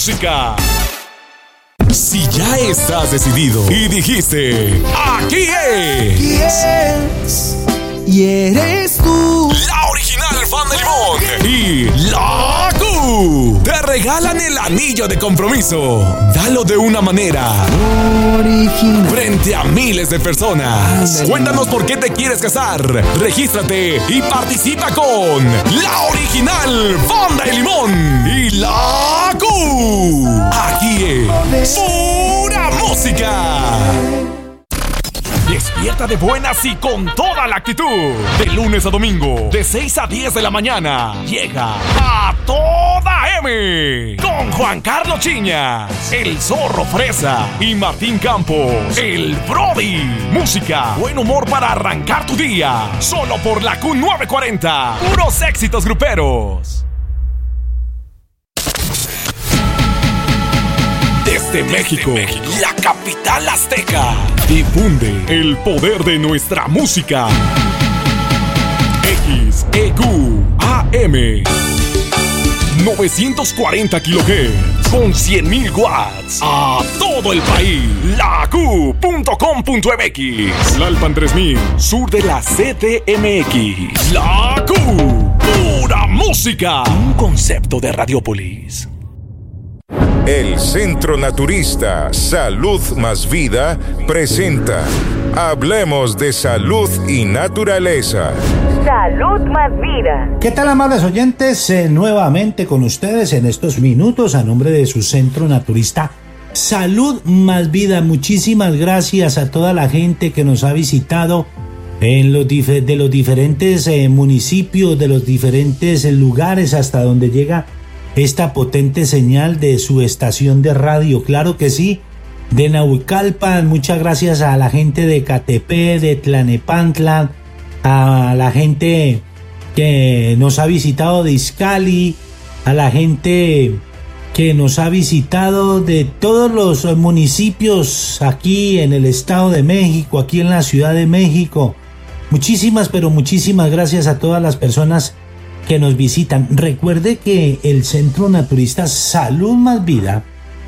música. Si ya estás decidido y dijiste, aquí es, y eres tú, la original Fan de Limón y la Q te regalan el anillo de compromiso. Dalo de una manera original frente a miles de personas. Cuéntanos por qué te quieres casar. Regístrate y participa con la original Fan de Limón y la Q. Aquí es pura música. Despierta de buenas y con toda la actitud. De lunes a domingo, de 6 a 10 de la mañana, llega A Toda M. Con Juan Carlos Chiñas, el Zorro Fresa y Martín Campos, el Brody. Música, buen humor para arrancar tu día. Solo por la Q940. Puros éxitos gruperos. Desde México, la capital azteca, difunde el poder de nuestra música. XEQ AM 940 kHz con 100.000 watts a todo el país. LaQ.com.mx, Lalpan 3000, sur de la CDMX. La Q, pura música. Un concepto de Radiopolis. El Centro Naturista Salud Más Vida presenta Hablemos de Salud y Naturaleza. Salud Más Vida. ¿Qué tal, amables oyentes? Nuevamente con ustedes en estos minutos a nombre de su Centro Naturista Salud Más Vida. Muchísimas gracias a toda la gente que nos ha visitado en los diferentes municipios, de los diferentes lugares hasta donde llega esta potente señal de su estación de radio. Claro que sí, de Naucalpan. Muchas gracias a la gente de Catepec, de Tlanepantla, a la gente que nos ha visitado de Izcali, a la gente que nos ha visitado de todos los municipios aquí en el Estado de México, aquí en la Ciudad de México. Muchísimas, pero muchísimas gracias a todas las personas que nos visitan. Recuerde que el Centro Naturista Salud Más Vida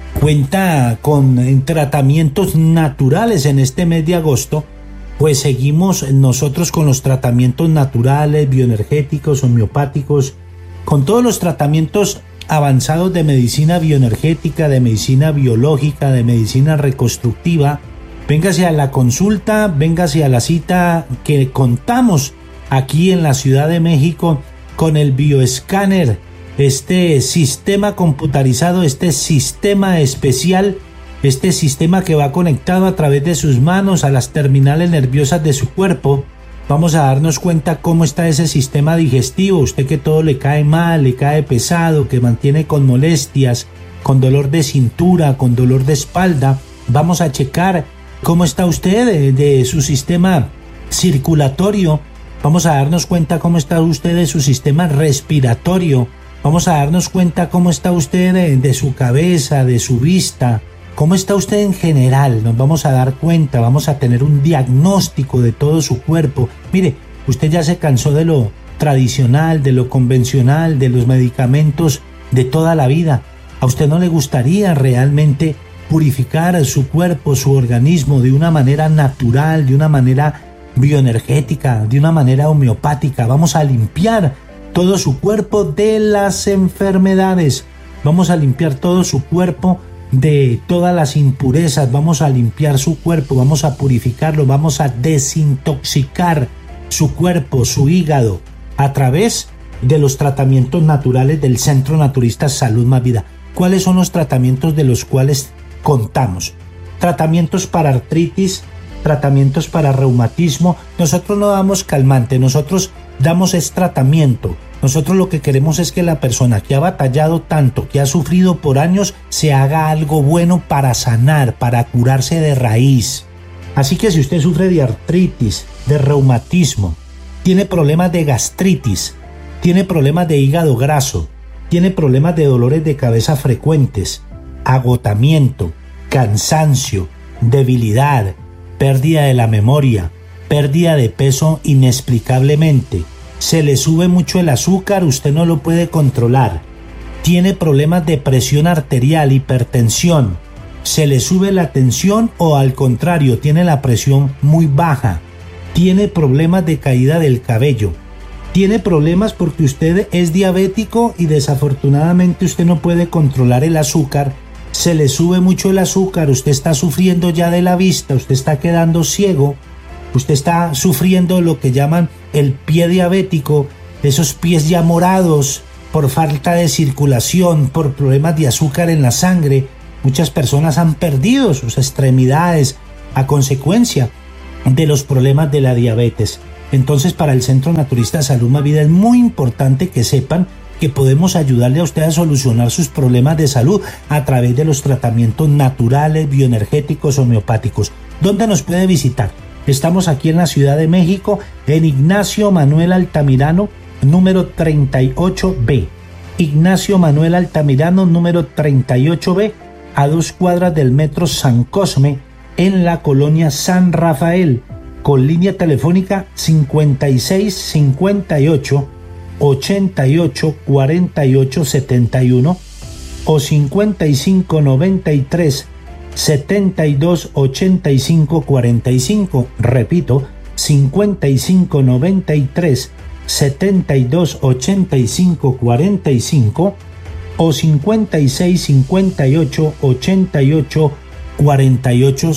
cuenta con tratamientos naturales en este mes de agosto. Pues seguimos nosotros con los tratamientos naturales, bioenergéticos, homeopáticos, con todos los tratamientos avanzados de medicina bioenergética, de medicina biológica, de medicina reconstructiva. Véngase a la consulta, véngase a la cita que contamos aquí en la Ciudad de México con el bioescáner, este sistema computarizado, este sistema especial, este sistema que va conectado a través de sus manos a las terminales nerviosas de su cuerpo. Vamos a darnos cuenta cómo está ese sistema digestivo. Usted que todo le cae mal, le cae pesado, que mantiene con molestias, con dolor de cintura, con dolor de espalda. Vamos a checar cómo está usted de su sistema circulatorio. Vamos a darnos cuenta cómo está usted de su sistema respiratorio. Vamos a darnos cuenta cómo está usted de su cabeza, de su vista. ¿Cómo está usted en general? Nos vamos a dar cuenta, vamos a tener un diagnóstico de todo su cuerpo. Mire, usted ya se cansó de lo tradicional, de lo convencional, de los medicamentos de toda la vida. ¿A usted no le gustaría realmente purificar su cuerpo, su organismo de una manera natural, de una manera bioenergética, de una manera homeopática? Vamos a limpiar todo su cuerpo de las enfermedades. Vamos a limpiar todo su cuerpo de todas las impurezas. Vamos a limpiar su cuerpo, vamos a purificarlo, vamos a desintoxicar su cuerpo, su hígado, a través de los tratamientos naturales del Centro Naturista Salud Más Vida. ¿Cuáles son los tratamientos de los cuales contamos? Tratamientos para artritis, tratamientos para reumatismo. Nosotros no damos calmante, nosotros damos es tratamiento. Nosotros lo que queremos es que la persona que ha batallado tanto, que ha sufrido por años, se haga algo bueno para sanar, para curarse de raíz. Así que si usted sufre de artritis, de reumatismo, tiene problemas de gastritis, tiene problemas de hígado graso, tiene problemas de dolores de cabeza frecuentes, agotamiento, cansancio, debilidad, pérdida de la memoria, pérdida de peso inexplicablemente, se le sube mucho el azúcar, usted no lo puede controlar, tiene problemas de presión arterial, hipertensión, se le sube la tensión o al contrario, tiene la presión muy baja, tiene problemas de caída del cabello, tiene problemas porque usted es diabético y desafortunadamente usted no puede controlar el azúcar, se le sube mucho el azúcar, usted está sufriendo ya de la vista, usted está quedando ciego, usted está sufriendo lo que llaman el pie diabético, esos pies ya morados por falta de circulación, por problemas de azúcar en la sangre. Muchas personas han perdido sus extremidades a consecuencia de los problemas de la diabetes. Entonces, para el Centro Naturista Salud Más Vida es muy importante que sepan que podemos ayudarle a usted a solucionar sus problemas de salud a través de los tratamientos naturales, bioenergéticos, homeopáticos. ¿Dónde nos puede visitar? Estamos aquí en la Ciudad de México, en Ignacio Manuel Altamirano, número 38B. Ignacio Manuel Altamirano, número 38B, a 2 cuadras del Metro San Cosme, en la colonia San Rafael, con línea telefónica 5658 88 48 71 o 5593 72 85 45. Repito, 5593 72 85 45 o 56 58 88 48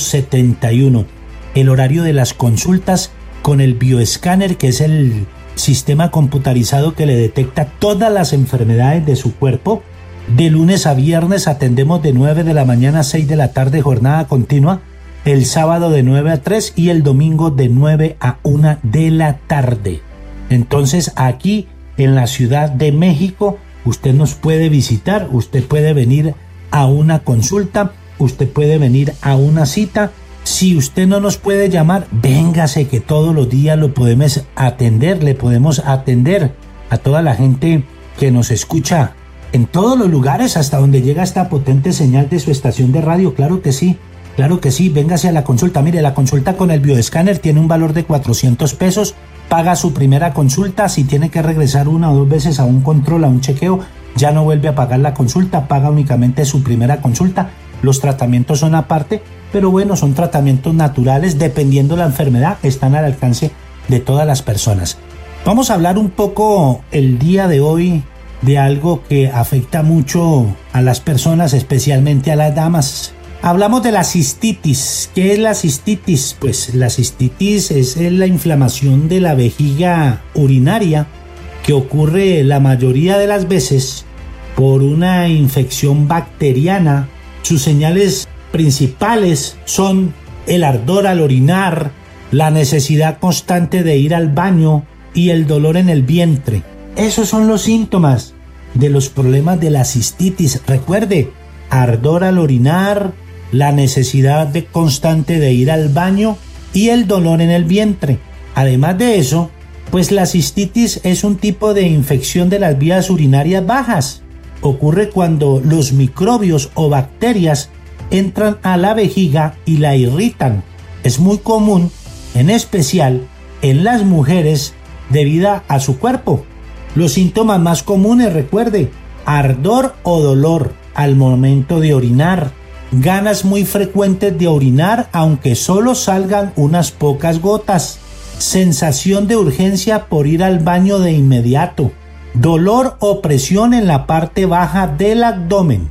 71. El horario de las consultas con el bioescáner, que es el sistema computarizado que le detecta todas las enfermedades de su cuerpo. De lunes a viernes atendemos de 9 de la mañana a 6 de la tarde, jornada continua. El sábado de 9 a 3 y el domingo de 9 a 1 de la tarde. Entonces, aquí en la Ciudad de México, usted nos puede visitar, usted puede venir a una consulta, usted puede venir a una cita. Si usted no nos puede llamar, véngase, que todos los días lo podemos atender, le podemos atender a toda la gente que nos escucha en todos los lugares hasta donde llega esta potente señal de su estación de radio. Claro que sí, véngase a la consulta. Mire, la consulta con el bioescáner tiene un valor de 400 pesos, paga su primera consulta. Si tiene que regresar 1 o 2 veces a un control, a un chequeo, ya no vuelve a pagar la consulta, paga únicamente su primera consulta. Los tratamientos son aparte, pero bueno, son tratamientos naturales, dependiendo la enfermedad, están al alcance de todas las personas. Vamos a hablar un poco el día de hoy de algo que afecta mucho a las personas, especialmente a las damas. Hablamos de la cistitis. ¿Qué es la cistitis? Pues la cistitis es la inflamación de la vejiga urinaria que ocurre la mayoría de las veces por una infección bacteriana. Sus señales principales son el ardor al orinar, la necesidad constante de ir al baño y el dolor en el vientre. Esos son los síntomas de los problemas de la cistitis. Recuerde, ardor al orinar, la necesidad constante de ir al baño y el dolor en el vientre. Además de eso, pues la cistitis es un tipo de infección de las vías urinarias bajas. Ocurre cuando los microbios o bacterias entran a la vejiga y la irritan. Es muy común, en especial en las mujeres, debido a su cuerpo. Los síntomas más comunes, recuerde, ardor o dolor al momento de orinar, ganas muy frecuentes de orinar aunque solo salgan unas pocas gotas, sensación de urgencia por ir al baño de inmediato, dolor o presión en la parte baja del abdomen,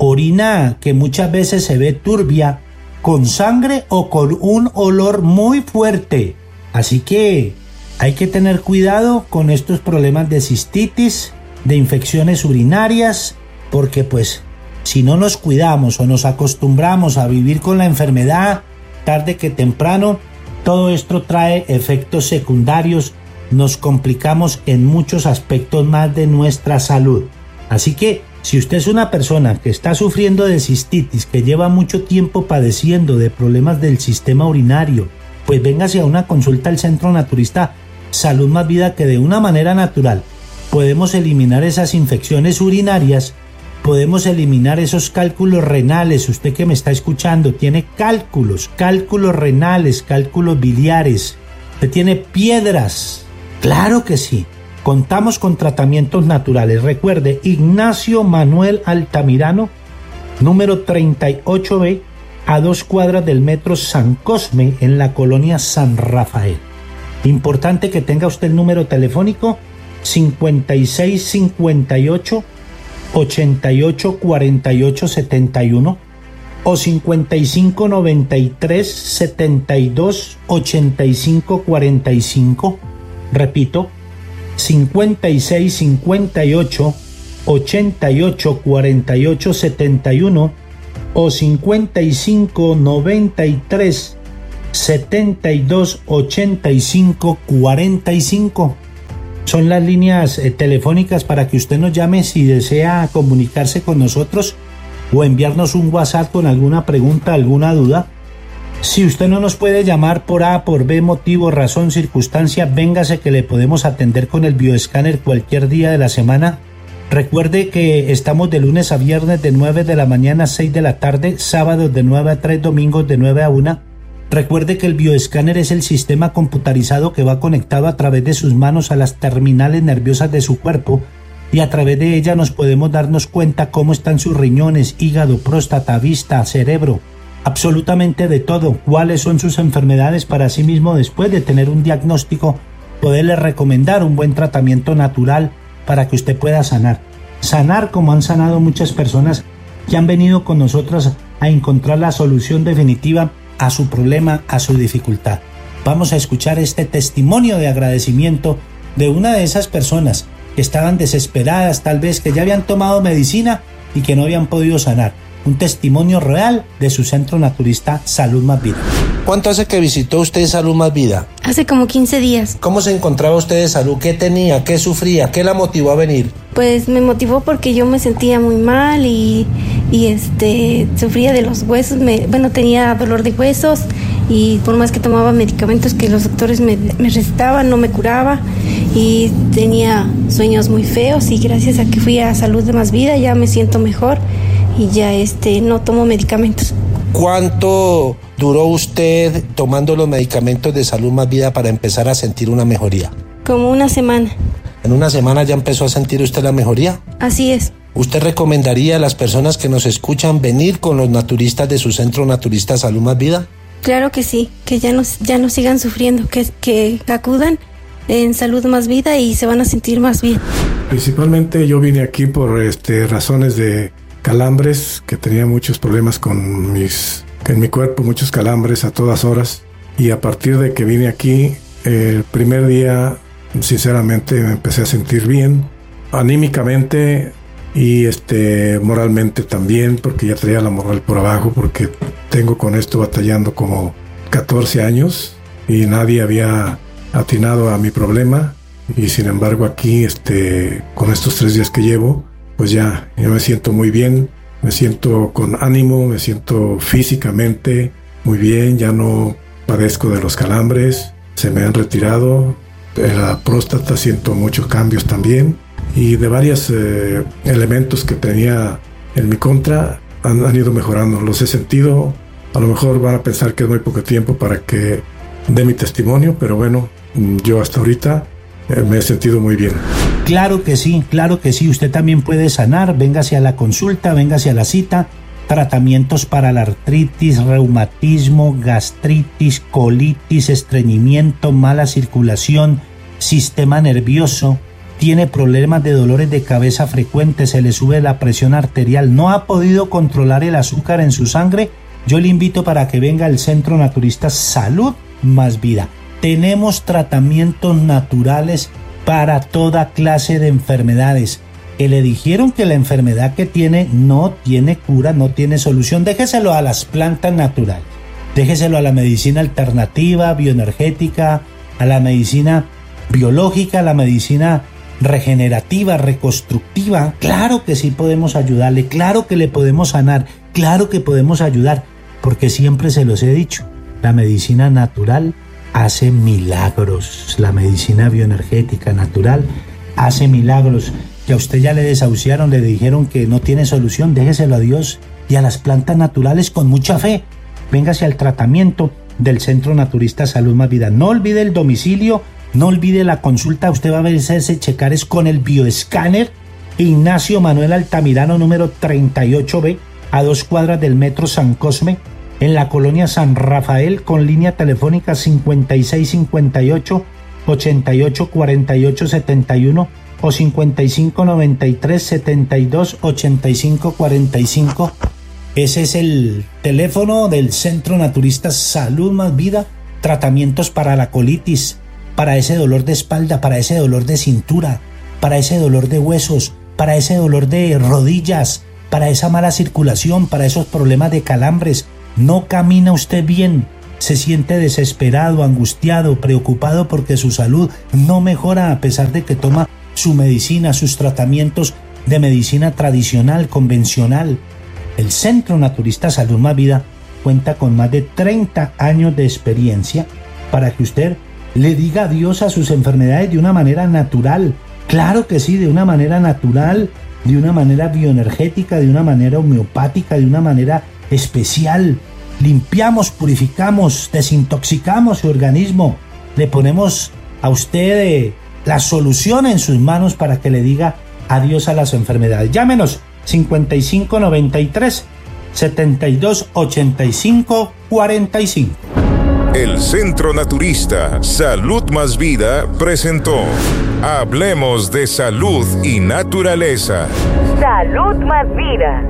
orina que muchas veces se ve turbia, con sangre o con un olor muy fuerte. Así que hay que tener cuidado con estos problemas de cistitis, de infecciones urinarias, porque pues si no nos cuidamos o nos acostumbramos a vivir con la enfermedad, tarde que temprano, todo esto trae efectos secundarios, nos complicamos en muchos aspectos más de nuestra salud. Así que si usted es una persona que está sufriendo de cistitis, que lleva mucho tiempo padeciendo de problemas del sistema urinario, pues véngase a una consulta al Centro Naturista Salud Más Vida, que de una manera natural podemos eliminar esas infecciones urinarias, podemos eliminar esos cálculos renales. Usted que me está escuchando tiene cálculos renales, cálculos biliares, usted tiene piedras. Claro que sí, Contamos con tratamientos naturales. Recuerde, Ignacio Manuel Altamirano, número 38B, a 2 cuadras del metro San Cosme, en la colonia San Rafael. Importante que tenga usted el número telefónico 5658 88 48 71 o 5593 72 85 45. Repito, 5658 88 48 71 o 5593 72 85 45. Son las líneas telefónicas para que usted nos llame si desea comunicarse con nosotros o enviarnos un WhatsApp con alguna pregunta, alguna duda. Si usted no nos puede llamar por A, por B, motivo, razón, circunstancia, véngase que le podemos atender con el bioescáner cualquier día de la semana. Recuerde que estamos de lunes a viernes de 9 de la mañana a 6 de la tarde, sábados de 9 a 3, domingos de 9 a 1. Recuerde que el bioescáner es el sistema computarizado que va conectado a través de sus manos a las terminales nerviosas de su cuerpo y a través de ella nos podemos darnos cuenta cómo están sus riñones, hígado, próstata, vista, cerebro, absolutamente de todo, cuáles son sus enfermedades para así mismo después de tener un diagnóstico poderle recomendar un buen tratamiento natural para que usted pueda sanar. Sanar como han sanado muchas personas que han venido con nosotros a encontrar la solución definitiva a su problema, a su dificultad. Vamos a escuchar este testimonio de agradecimiento de una de esas personas que estaban desesperadas, tal vez que ya habían tomado medicina y que no habían podido sanar. Un testimonio real de su centro naturista Salud Más Vida. ¿Cuánto hace que visitó usted Salud Más Vida? Hace como 15 días. ¿Cómo se encontraba usted de salud? ¿Qué tenía? ¿Qué sufría? ¿Qué la motivó a venir? Pues me motivó porque yo me sentía muy mal y sufría de los huesos, tenía dolor de huesos y por más que tomaba medicamentos que los doctores me recetaban, no me curaba y tenía sueños muy feos y gracias a que fui a Salud de Más Vida ya me siento mejor y ya no tomo medicamentos. ¿Cuánto duró usted tomando los medicamentos de Salud Más Vida para empezar a sentir una mejoría? Como una semana. ¿En una semana ya empezó a sentir usted la mejoría? Así es. ¿Usted recomendaría a las personas que nos escuchan venir con los naturistas de su centro naturista Salud Más Vida? Claro que sí, que ya no sigan sufriendo, que acudan en Salud Más Vida y se van a sentir más bien. Principalmente yo vine aquí por razones de calambres, que tenía muchos problemas en mi cuerpo, muchos calambres a todas horas, y a partir de que vine aquí, el primer día sinceramente me empecé a sentir bien, anímicamente y moralmente también, porque ya traía la moral por abajo, porque tengo con esto batallando como 14 años y nadie había atinado a mi problema, y sin embargo aquí con estos 3 días que llevo, pues ya me siento muy bien, me siento con ánimo, me siento físicamente muy bien, ya no padezco de los calambres, se me han retirado, de la próstata siento muchos cambios también, y de varios elementos que tenía en mi contra han ido mejorando, los he sentido. A lo mejor van a pensar que es muy poco tiempo para que dé mi testimonio, pero bueno, yo hasta ahorita me he sentido muy bien. Claro que sí, usted también puede sanar, véngase a la consulta, véngase a la cita, tratamientos para la artritis, reumatismo, gastritis, colitis, estreñimiento, mala circulación, sistema nervioso, tiene problemas de dolores de cabeza frecuentes, se le sube la presión arterial, no ha podido controlar el azúcar en su sangre, yo le invito para que venga al Centro Naturista Salud Más Vida. Tenemos tratamientos naturales para toda clase de enfermedades. Que le dijeron que la enfermedad que tiene no tiene cura, no tiene solución, déjeselo a las plantas naturales, déjeselo a la medicina alternativa, bioenergética, a la medicina biológica, a la medicina regenerativa, reconstructiva. Claro que sí podemos ayudarle, claro que le podemos sanar, claro que podemos ayudar, porque siempre se los he dicho, la medicina natural hace milagros, la medicina bioenergética natural hace milagros. Que a usted ya le desahuciaron, le dijeron que no tiene solución, déjeselo a Dios y a las plantas naturales con mucha fe. Véngase al tratamiento del Centro Naturista Salud Más Vida. No olvide el domicilio No olvide la consulta, usted va a hacerse checar es con el bioescáner Ignacio Manuel Altamirano número 38B, a 2 cuadras del Metro San Cosme, en la colonia San Rafael, con línea telefónica 5658-884871 o 5593-728545. Ese es el teléfono del Centro Naturista Salud Más Vida. Tratamientos para la colitis, para ese dolor de espalda, para ese dolor de cintura, para ese dolor de huesos, para ese dolor de rodillas, para esa mala circulación, para esos problemas de calambres. No camina usted bien, se siente desesperado, angustiado, preocupado porque su salud no mejora a pesar de que toma su medicina, sus tratamientos de medicina tradicional, convencional. El Centro Naturista Salud Más Vida cuenta con más de 30 años de experiencia para que usted le diga adiós a sus enfermedades de una manera natural. Claro que sí, de una manera natural, de una manera bioenergética, de una manera homeopática, de una manera especial. Limpiamos, purificamos, desintoxicamos su organismo. Le ponemos a usted la solución en sus manos para que le diga adiós a las enfermedades. Llámenos 5593 7285 45. El Centro Naturista Salud Más Vida presentó Hablemos de Salud y Naturaleza. Salud Más Vida.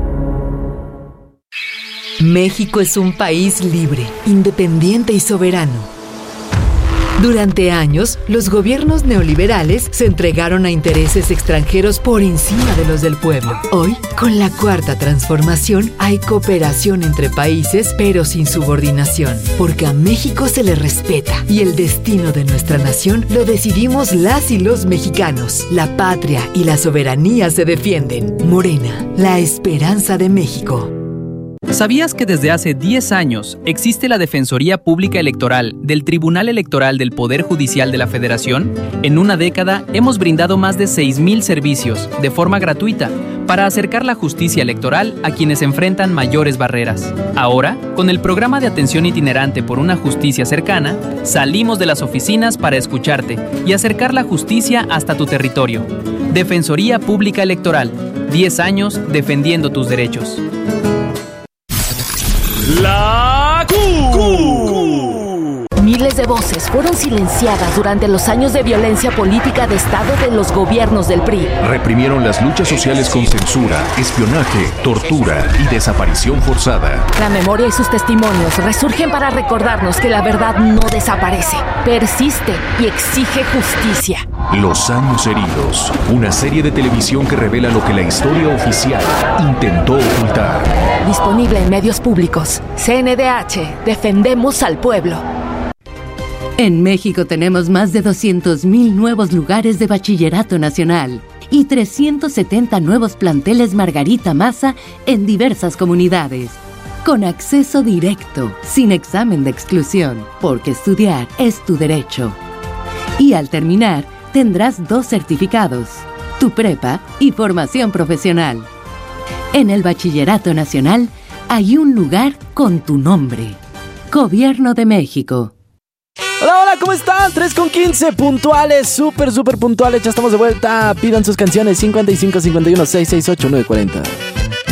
México es un país libre, independiente y soberano. Durante años, los gobiernos neoliberales se entregaron a intereses extranjeros por encima de los del pueblo. Hoy, con la Cuarta Transformación, hay cooperación entre países, pero sin subordinación, porque a México se le respeta y el destino de nuestra nación lo decidimos las y los mexicanos. La patria y la soberanía se defienden. Morena, la esperanza de México. ¿Sabías que desde hace 10 años existe la Defensoría Pública Electoral del Tribunal Electoral del Poder Judicial de la Federación? En una década hemos brindado más de 6,000 servicios de forma gratuita para acercar la justicia electoral a quienes enfrentan mayores barreras. Ahora, con el programa de atención itinerante por una justicia cercana, salimos de las oficinas para escucharte y acercar la justicia hasta tu territorio. Defensoría Pública Electoral, 10 años defendiendo tus derechos. La Q. Miles de voces fueron silenciadas durante los años de violencia política de Estado de los gobiernos del PRI. Reprimieron las luchas sociales con censura, espionaje, tortura y desaparición forzada. La memoria y sus testimonios resurgen para recordarnos que la verdad no desaparece, persiste y exige justicia. Los años heridos, una serie de televisión que revela lo que la historia oficial intentó ocultar. Disponible en medios públicos. CNDH, defendemos al pueblo. En México tenemos más de 200,000 nuevos lugares de bachillerato nacional y 370 nuevos planteles Margarita Maza en diversas comunidades. Con acceso directo, sin examen de exclusión, porque estudiar es tu derecho. Y al terminar, tendrás 2 certificados, tu prepa y formación profesional. En el Bachillerato Nacional hay un lugar con tu nombre. Gobierno de México. Hola, hola, ¿cómo están? 3:15, puntuales, súper puntuales. Ya estamos de vuelta. Pidan sus canciones 55 51 668 940.